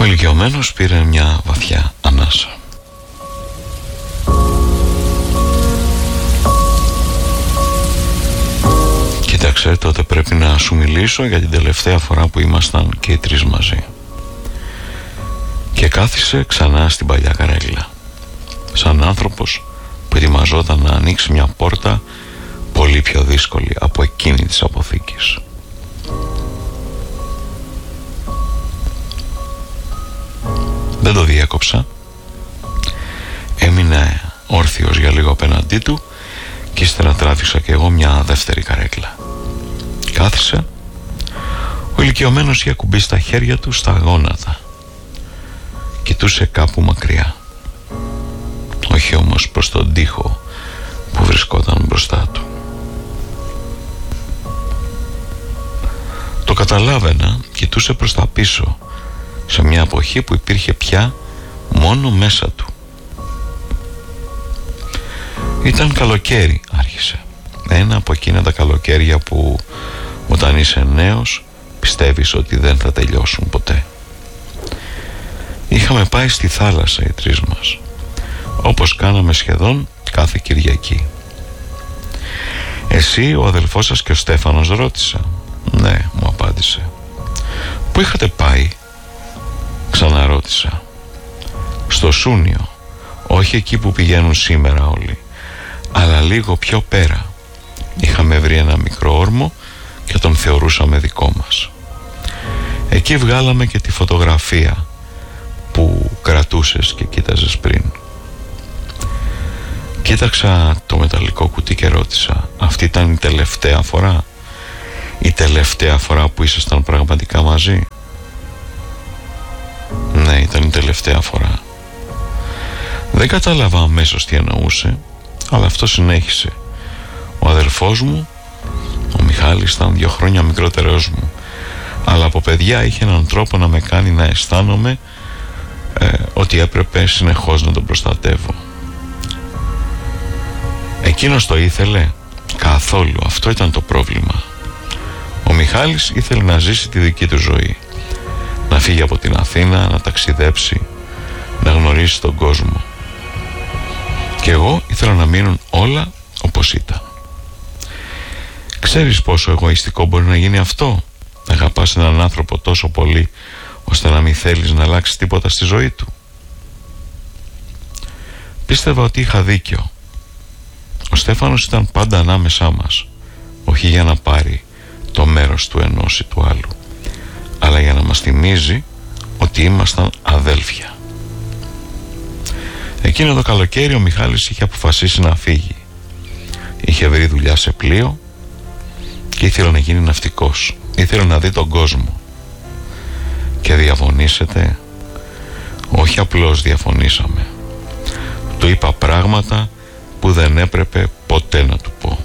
Ο ηλικιωμένος πήρε μια βαθιά ανάσα. Κοίταξε, τότε πρέπει να σου μιλήσω για την τελευταία φορά που ήμασταν και οι τρεις μαζί. Και κάθισε ξανά στην παλιά καρέκλα, σαν άνθρωπος που ετοιμαζόταν να ανοίξει μια πόρτα πολύ πιο δύσκολη από εκείνη της αποθήκης. Δεν το διέκοψα. Έμεινε όρθιος για λίγο απέναντί του και ύστερα τράβηξα και εγώ μια δεύτερη καρέκλα. Κάθισε. Ο ηλικιωμένος είχε ακουμπήσει τα χέρια του στα γόνατα. Κοιτούσε κάπου μακριά, όχι όμως προς τον τοίχο που βρισκόταν μπροστά του. Το καταλάβαινα, κοιτούσε προς τα πίσω, σε μια εποχή που υπήρχε πια μόνο μέσα του. Ήταν καλοκαίρι, άρχισε. Ένα από εκείνα τα καλοκαίρια που όταν είσαι νέος πιστεύεις ότι δεν θα τελειώσουν ποτέ. Είχαμε πάει στη θάλασσα οι τρεις μας, όπως κάναμε σχεδόν κάθε Κυριακή. Εσύ, ο αδελφός σας και ο Στέφανος, ρώτησα. Ναι, μου απάντησε. Πού είχατε πάει? Ξαναρώτησα. Στο Σούνιο, όχι εκεί που πηγαίνουν σήμερα όλοι, αλλά λίγο πιο πέρα. Είχαμε βρει ένα μικρό όρμο και τον θεωρούσαμε δικό μας. Εκεί βγάλαμε και τη φωτογραφία που κρατούσες και κοίταζες πριν. Κοίταξα το μεταλλικό κουτί και ρώτησα, αυτή ήταν η τελευταία φορά? Η τελευταία φορά που ήσασταν πραγματικά μαζί? Ναι, ήταν η τελευταία φορά. Δεν κατάλαβα αμέσως τι εννοούσε, αλλά αυτό συνέχισε. Ο αδελφός μου, ο Μιχάλης, ήταν 2 χρόνια μικρότερος μου, αλλά από παιδιά είχε έναν τρόπο να με κάνει να αισθάνομαι ότι έπρεπε συνεχώς να τον προστατεύω. Εκείνος το ήθελε? Καθόλου, αυτό ήταν το πρόβλημα. Ο Μιχάλης ήθελε να ζήσει τη δική του ζωή, να φύγει από την Αθήνα, να ταξιδέψει, να γνωρίσει τον κόσμο. Και εγώ ήθελα να μείνουν όλα όπως ήταν. Ξέρεις πόσο εγωιστικό μπορεί να γίνει αυτό? Να αγαπάς έναν άνθρωπο τόσο πολύ ώστε να μην θέλεις να αλλάξει τίποτα στη ζωή του. Πίστευα ότι είχα δίκιο. Ο Στέφανος ήταν πάντα ανάμεσά μας, όχι για να πάρει το μέρος του ενός ή του άλλου, αλλά για να μας θυμίζει ότι ήμασταν αδέλφια. Εκείνο το καλοκαίρι ο Μιχάλης είχε αποφασίσει να φύγει. Είχε βρει δουλειά σε πλοίο και ήθελε να γίνει ναυτικός. Ήθελε να δει τον κόσμο. Και διαφωνήσετε? Όχι απλώς διαφωνήσαμε. Του είπα πράγματα που δεν έπρεπε ποτέ να του πω.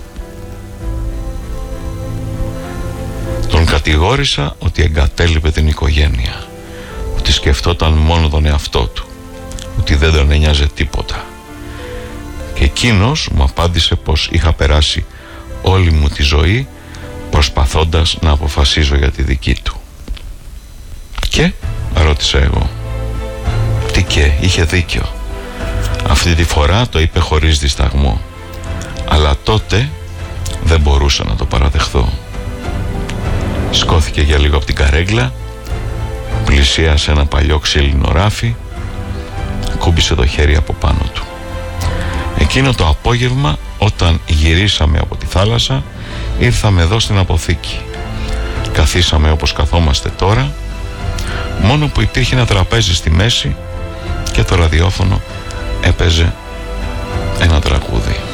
Τον κατηγόρησα ότι εγκατέλειπε την οικογένεια, ότι σκεφτόταν μόνο τον εαυτό του, ότι δεν τον ένοιαζε τίποτα. Και εκείνος μου απάντησε πως είχα περάσει όλη μου τη ζωή προσπαθώντας να αποφασίζω για τη δική του. Και, ρώτησα εγώ. Τι και, είχε δίκιο. Αυτή τη φορά το είπε χωρίς δισταγμό, αλλά τότε δεν μπορούσα να το παραδεχθώ. Σκώθηκε για λίγο από την καρέγκλα, πλησίασε ένα παλιό ξύλινο ράφι, κούμπησε το χέρι από πάνω του. Εκείνο το απόγευμα, όταν γυρίσαμε από τη θάλασσα, ήρθαμε εδώ στην αποθήκη. Καθίσαμε όπως καθόμαστε τώρα, μόνο που υπήρχε ένα τραπέζι στη μέση και το ραδιόφωνο έπαιζε ένα τραγούδι.